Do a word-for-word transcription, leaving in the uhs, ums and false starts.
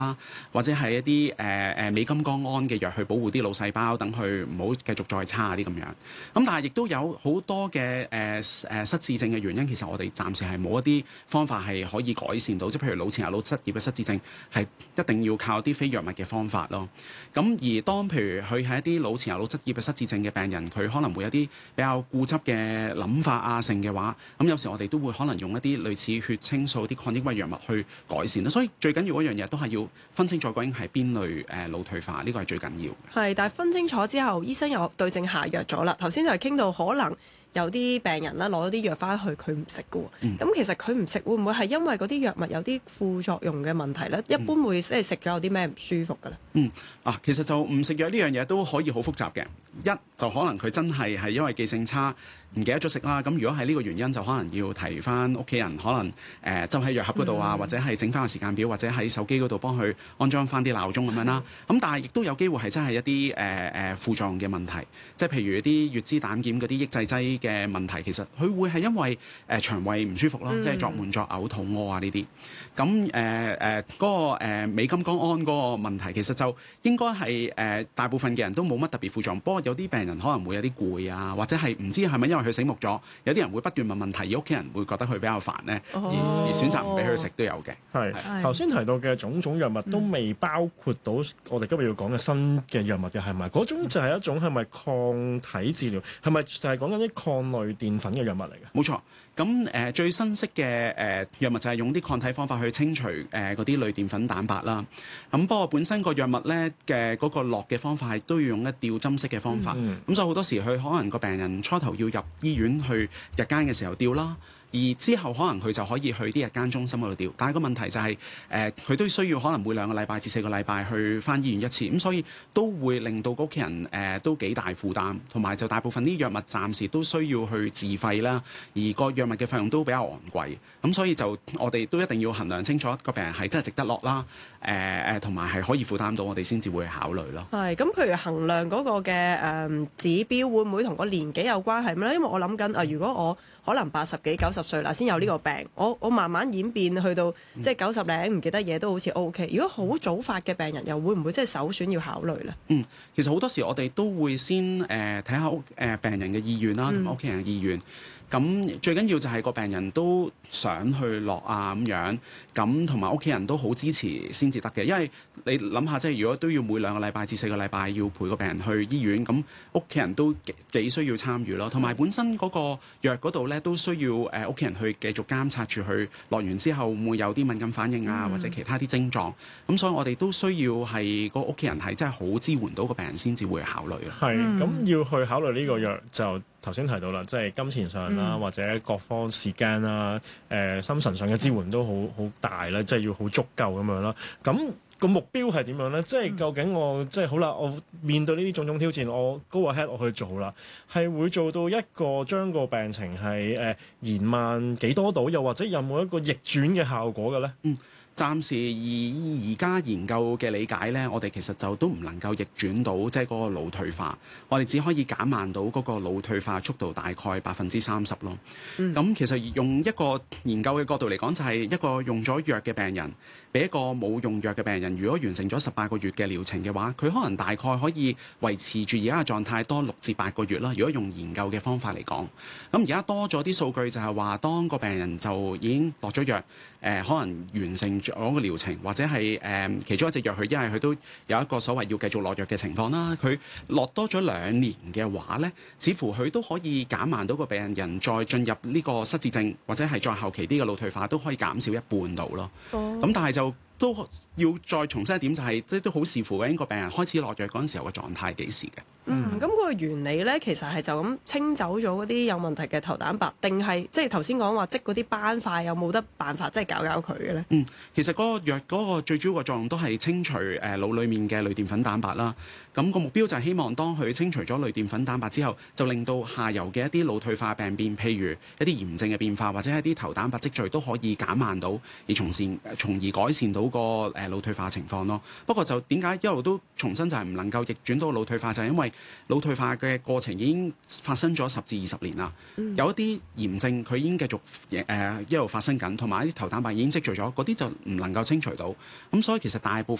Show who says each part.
Speaker 1: 啊，或者係一啲誒誒美金剛胺嘅藥去保護啲腦細胞，等佢唔好繼續再差啲咁樣。咁但係亦都有好多嘅誒誒失智症嘅原因，其實我哋暫時係冇一啲方法係可以改善到，即係譬如腦前牙腦側葉嘅失智症係一定要靠啲非藥物嘅方法咯。咁而當譬如佢係一啲腦前牙腦側葉嘅失智症嘅病人，佢可能會有啲比較固執嘅諗法啊性嘅話，咁有時我哋都會可能用一啲類似血清素啲抗抑鬱藥物去改善啦。所以最緊要嗰樣嘢都係要分清楚究竟係邊類誒腦退化，呢個係最緊要嘅。
Speaker 2: 係，但係分清楚之後，醫生又對症下藥咗啦。頭先就係傾到可能有啲病人啦攞咗啲藥翻去，佢唔食嘅喎。咁、嗯、其實佢唔食會唔會係因為嗰啲藥物有啲副作用嘅問題咧？一般會即係食咗有啲咩唔舒服嘅咧？嗯
Speaker 1: 啊，其實就唔食藥呢樣嘢都可以好複雜嘅。一就可能佢真係係因為記性差，唔記得咗食啦。咁如果係呢個原因，就可能要提翻屋企人，可能誒就喺藥盒嗰度啊，嗯、或者係整翻個時間表，或者喺手機嗰度幫佢安裝翻啲鬧鐘咁樣啦。咁、嗯、但係亦都有機會係真係一啲誒誒副作用嘅問題，即係譬如啲乙酯膽鹼嗰啲抑制劑嘅問題，其實佢會係因為誒、呃、腸胃唔舒服咯，嗯、即係作悶作嘔、肚屙啊呢啲。咁誒誒嗰個誒美金剛胺嗰個問題，其實就應該係誒、呃、大部分嘅人都冇乜特別副作用，不過有啲病人可能會有啲攰啊，或者係唔知係咪因為佢醒目咗，有啲人會不斷問問題，而屋企人會覺得佢比較煩咧，而、哦、而選擇唔俾佢食都有嘅。
Speaker 3: 係頭先提到嘅種種藥物都未包括到我哋今日要講嘅新嘅藥物嘅，係咪？嗰種就係一種係咪抗體治療？係咪就係講緊啲抗類澱粉嘅藥物嚟嘅？
Speaker 1: 冇錯。咁誒、呃、最新式嘅誒藥物就係用啲抗體方法去清除誒嗰啲類澱粉蛋白啦。咁不過本身個藥物咧嘅嗰個落嘅方法係都要用一吊針式嘅方法。咁、嗯、所以好多時佢可能個病人初頭要入醫院去日間嘅時候吊啦。而之後可能佢就可以去啲日間中心嗰度吊，但係個問題就係誒佢都需要可能每兩個禮拜至四個禮拜去返醫院一次，咁所以都會令到屋企人誒、呃、都幾大負擔，同埋就大部分啲藥物暫時都需要去自費啦，而個藥物嘅費用都比較昂貴，咁所以就我哋都一定要衡量清楚個病人係真係值得落啦，誒誒同埋係可以負擔到，我哋先至會考慮咯。
Speaker 2: 係咁，譬如衡量嗰個嘅誒、呃、指標會唔會同個年紀有關係咧？因為我諗緊啊，如果我可能八十幾九十歲啦，先有呢個病，我我慢慢演變去到即係九十零唔記得嘢都好似 O K。如果好早發嘅病人，又會唔會即係首選要考慮咧？
Speaker 1: 嗯，其實好多時我哋都會先誒睇下屋誒病人嘅意願啦，同埋屋企人嘅意願。咁、嗯、最緊要就係個病人都想去落啊咁樣，咁同埋屋企人都好支持先至得嘅。因為你諗下，即係如果都要每兩個禮拜至四個禮拜要陪個病人去醫院，咁屋企人都幾，幾需要參與咯。同埋本身嗰個藥嗰度咧，都需要誒屋企人去繼續監察住佢落完之後會唔會有啲敏感反應啊，嗯、或者其他啲症狀。咁所以我哋都需要係個屋企人係真係好支援到個病人先至會考慮咯。
Speaker 3: 係，咁要去考慮呢個藥就。頭先提到啦，即係金錢上啦，嗯、或者各方時間啦，誒、呃、心神上嘅支援都好好大啦，即係要好足夠咁樣啦。咁、個目標係點樣咧？即係究竟我即係好啦，我面對呢啲種種挑戰，我 go ahead 我去做啦，係會做到一個將個病情係誒、呃、延慢幾多度，又或者有冇一個逆轉嘅效果嘅咧？嗯。
Speaker 1: 暫時以而家研究嘅理解咧，我哋其實就都唔能夠逆轉到即係嗰個腦退化，我哋只可以減慢到嗰個腦退化速度大概百分之三十咯。咁、嗯、其實用一個研究嘅角度嚟講，就係、是、一個用咗藥嘅病人，比一個冇用藥嘅病人，如果完成咗十八個月嘅療程嘅話，佢可能大概可以維持住而家嘅狀態多六至八個月啦。如果用研究嘅方法嚟講，咁而家多咗啲數據就係話，當個病人就已經落咗藥，誒、呃、可能完成咗個療程，或者係誒、呃、其中一隻藥佢因為佢都有一個所謂要繼續落藥嘅情況啦，佢落多咗兩年嘅話咧，似乎佢都可以減慢到個病人再進入呢個失智症，或者係再後期啲嘅腦退化都可以減少一半度咯。咁、oh. 但係就都要再重申一點、就是，就係即都好視乎緊個病人開始落藥嗰陣時候嘅狀態幾時嘅。
Speaker 2: 嗯，咁、嗰個原理咧，其實係就咁清走咗嗰啲有問題嘅頭蛋白，定係即係頭先講話積嗰啲斑塊有冇得辦法即係搞搞佢嘅咧？嗯，
Speaker 1: 其實嗰個藥嗰個最主要嘅作用都係清除誒腦裡面嘅類澱粉蛋白啦。咁、個目標就係希望當佢清除咗類澱粉蛋白之後，就令到下游嘅一啲腦退化病變，譬如一啲炎症嘅變化，或者一啲頭蛋白積聚都可以減慢到，而從善從而改善到嗰個誒腦退化情況咯。不過就點解一路都重新就係唔能夠逆轉到腦退化，就係、是、因為腦退化嘅過程已經發生咗十至二十年啦。嗯、有一啲炎症佢已經繼續誒、呃、一路發生緊，同埋一啲頭蛋白已經積聚咗，嗰啲就唔能夠清除到。咁所以其實大部分